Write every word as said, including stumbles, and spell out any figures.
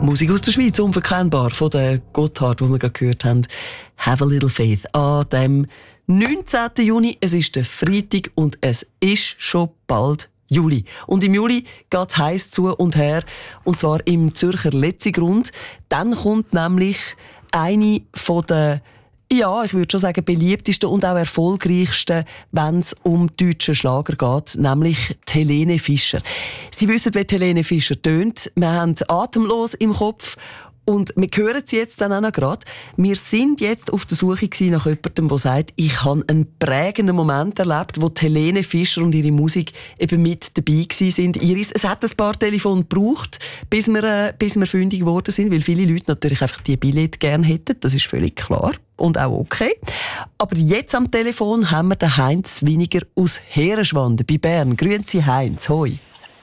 Musik aus der Schweiz, unverkennbar, von der Gotthard, die wir gerade gehört haben. «Have a little faith» an dem neunzehnten Juni. Es ist der Freitag und es ist schon bald Juli. Und im Juli geht es heiß zu und her, und zwar im Zürcher Letzigrund. Dann kommt nämlich eine von der, ja, ich würde schon sagen, beliebtesten und auch erfolgreichsten, wenn es um deutschen Schlager geht, nämlich die Helene Fischer. Sie wissen, wie die Helene Fischer tönt. Wir haben «Atemlos» im Kopf. Und wir hören sie jetzt dann auch noch gerade. Wir sind jetzt auf der Suche nach jemandem, der sagt, ich habe einen prägenden Moment erlebt, wo die Helene Fischer und ihre Musik eben mit dabei sind. Iris, es hat ein paar Telefone gebraucht, bis wir, äh, bis wir fündig geworden sind, weil viele Leute natürlich einfach die Billette gerne hätten. Das ist völlig klar und auch okay. Aber jetzt am Telefon haben wir den Heinz Winiger aus Heerenschwanden bei Bern. Grüezi Heinz, hoi.